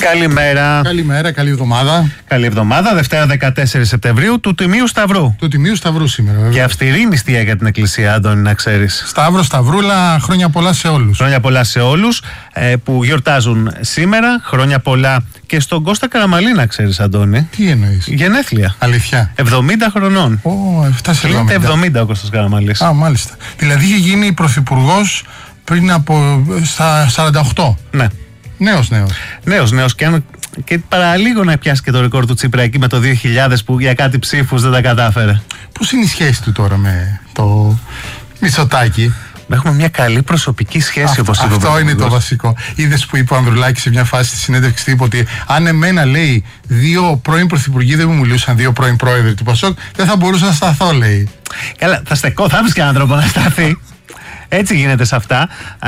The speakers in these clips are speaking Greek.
Καλημέρα. Καλημέρα, καλή εβδομάδα. Καλή εβδομάδα, Δευτέρα 14 Σεπτεμβρίου του Τιμίου Σταυρού. Του Τιμίου Σταυρού σήμερα, βέβαια. Και αυστηρή νηστεία για την Εκκλησία, Αντώνη, να ξέρεις. Σταύρο, Σταυρούλα, χρόνια πολλά σε όλους. Χρόνια πολλά σε όλους που γιορτάζουν σήμερα. Χρόνια πολλά και στον Κώστα Καραμαλή, να ξέρεις, Αντώνη. Τι εννοείς? Γενέθλια. Αλήθεια. 70 χρονών. Φτάσει 70 ο Κώστας Καραμαλής. Α, μάλιστα. Δηλαδή είχε γίνει πρωθυπουργός πριν από στα 48. Ναι. Νέος και παραλίγο να πιάσει και το ρεκόρ του Τσίπρα εκεί με το 2000 που για κάτι ψήφους δεν τα κατάφερε. Πώς είναι η σχέση του τώρα με το Μητσοτάκη? Έχουμε μια καλή προσωπική σχέση, όπως είπε. Αυτό είναι το βασικό. Είδες που είπε ο Ανδρουλάκης σε μια φάση στη συνέντευξη τύπου ότι αν εμένα, λέει, δύο πρώην πρωθυπουργοί δεν μου μιλούσαν, δύο πρώην πρόεδροι του Πασόκ, δεν θα μπορούσα να σταθώ, λέει. Καλά, θα βρεις και έναν τρόπο να σταθεί. Έτσι γίνεται σε αυτά.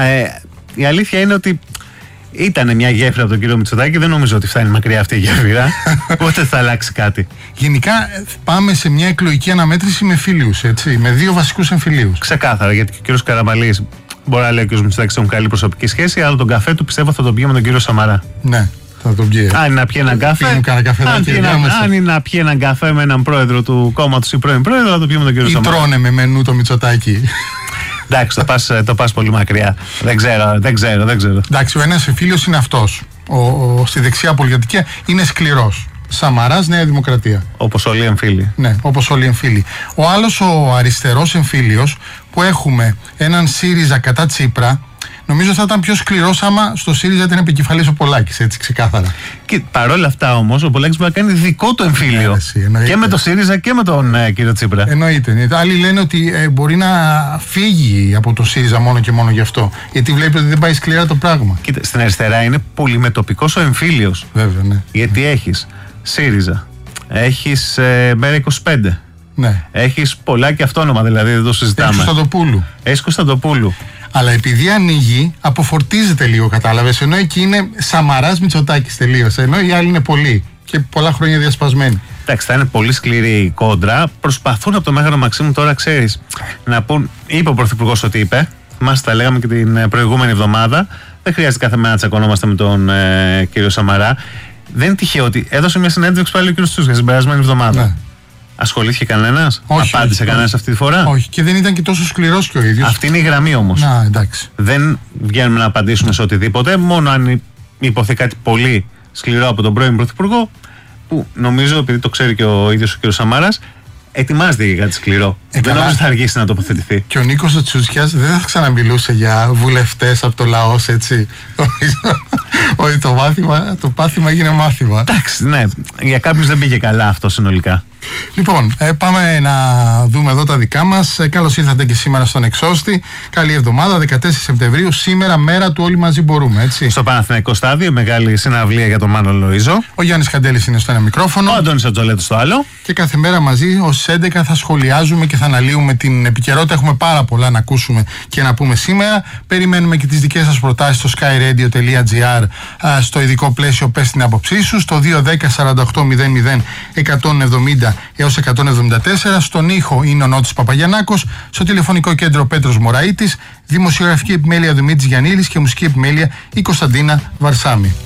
Η αλήθεια είναι ότι ήταν μια γέφυρα από τον κύριο Μητσοτάκη. Δεν νομίζω ότι φτάνει μακριά αυτή η γέφυρα. Ούτε θα αλλάξει κάτι. Γενικά πάμε σε μια εκλογική αναμέτρηση με φίλους, έτσι, με δύο βασικούς εμφυλίους. Ξεκάθαρα, γιατί και ο κύριος Καραμαλής μπορεί να λέει ο κύριος Μητσοτάκης έχουν καλή προσωπική σχέση, αλλά τον καφέ του πιστεύω θα τον πιει με τον κύριο Σαμαρά. Ναι, θα τον πιει. Αν είναι να πιει έναν καφέ. Αν είναι να πιει έναν καφέ με έναν πρόεδρο του κόμματος ή πρώην πρόεδρο, θα τον πιει με τον κύριο Σαμαρά. Ή τρώνε με μενού το Μητσοτάκη. Εντάξει, το πας πολύ μακριά. Δεν ξέρω. Εντάξει, ο ένας εμφύλιος είναι αυτός. Στη δεξιά πολιτική είναι σκληρός. Σαμαράς, Νέα Δημοκρατία. Όπως όλοι οι εμφύλοι. Ναι, όπως όλοι οι εμφύλοι. Ο άλλος, ο αριστερός εμφύλιος, που έχουμε έναν ΣΥΡΙΖΑ κατά Τσίπρα, νομίζω θα ήταν πιο σκληρός άμα στο ΣΥΡΙΖΑ ήταν επικεφαλής ο Πολάκης, έτσι ξεκάθαρα. Και παρόλα αυτά όμως, ο Πολάκης μπορεί να κάνει δικό του εμφύλιο. Και με το ΣΥΡΙΖΑ και με τον κύριο Τσίπρα. Εννοείται. Άλλοι λένε ότι μπορεί να φύγει από το ΣΥΡΙΖΑ μόνο και μόνο γι' αυτό. Γιατί βλέπει ότι δεν πάει σκληρά το πράγμα. Κοίτα, στην αριστερά είναι πολυμετωπικός ο εμφύλιος. Βέβαια, ναι. Γιατί έχεις ΣΥΡΙΖΑ, έχεις ΜΕΡΑ25. Ναι. Έχεις Πολάκη αυτόνομα, δηλαδή δεν το συζητάμε. Έχεις Κωνσταντοπούλου. Αλλά επειδή ανοίγει, αποφορτίζεται λίγο, κατάλαβες. Ενώ εκεί είναι Σαμαράς Μητσοτάκης τελείως. Ενώ οι άλλοι είναι πολλοί και πολλά χρόνια διασπασμένοι. Εντάξει, θα είναι πολύ σκληρή κόντρα. Προσπαθούν από το Μέγαρο Μαξίμου τώρα, ξέρεις, να πούν. Είπε ο Πρωθυπουργός ότι είπε. Μας τα λέγαμε και την προηγούμενη εβδομάδα. Δεν χρειάζεται κάθε μέρα να τσακωνόμαστε με τον κύριο Σαμαρά. Δεν είναι τυχαίο ότι έδωσε μια συνέντευξη πάλι ο κύριος Τσούσκας την περασμένη εβδομάδα. Ναι. Ασχολήθηκε κανένας? Απάντησε κανένας αυτή τη φορά? Όχι, και δεν ήταν και τόσο σκληρός και ο ίδιος. Αυτή είναι η γραμμή όμως. Εντάξει. Δεν βγαίνουμε να απαντήσουμε σε οτιδήποτε, μόνο αν υποθεί κάτι πολύ σκληρό από τον πρώην Πρωθυπουργό, που νομίζω, επειδή το ξέρει και ο ίδιος ο κ. Σαμάρας, ετοιμάζεται για κάτι σκληρό. Δεν νομίζω θα αργήσει να τοποθετηθεί. Και ο Νίκος ο Τσούτσιας δεν θα ξαναμιλούσε για βουλευτές από το λαό, έτσι. Ότι το πάθημα έγινε μάθημα. Εντάξει, ναι. Για κάποιους δεν πήγε καλά αυτό συνολικά. Λοιπόν, πάμε να δούμε εδώ τα δικά μας. Καλώς ήρθατε και σήμερα στον Εξώστη. Καλή εβδομάδα, 14 Σεπτεμβρίου, σήμερα μέρα του Όλοι Μαζί Μπορούμε, έτσι. Στο Παναθηναϊκό Στάδιο, μεγάλη συναυλία για τον Μάνο Λοΐζο. Ο Γιάννης Καντέλης είναι στο ένα μικρόφωνο. Ο Αντώνης Ατζολέτος στο άλλο. Και κάθε μέρα μαζί ως 11 θα σχολιάζουμε και θα αναλύουμε την επικαιρότητα. Έχουμε πάρα πολλά να ακούσουμε και να πούμε σήμερα. Περιμένουμε και τις δικές σας προτάσεις στο skyradio.gr στο ειδικό πλαίσιο «Πες την άποψή σου», στο 210 48 00 170 έως 174. Στον ήχο είναι ο Νότης Παπαγιαννάκος, στο τηλεφωνικό κέντρο Πέτρος Μωραΐτης, δημοσιογραφική επιμέλεια Δημήτρης Γιαννίλης και μουσική επιμέλεια η Κωνσταντίνα Βαρσάμι.